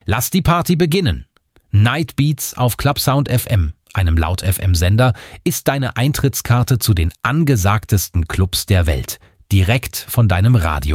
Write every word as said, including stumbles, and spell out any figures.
Lass die Party beginnen. Night Beats auf Clubsound F M, einem Laut-F M-Sender, ist deine Eintrittskarte zu den angesagtesten Clubs der Welt. Direkt von deinem Radio.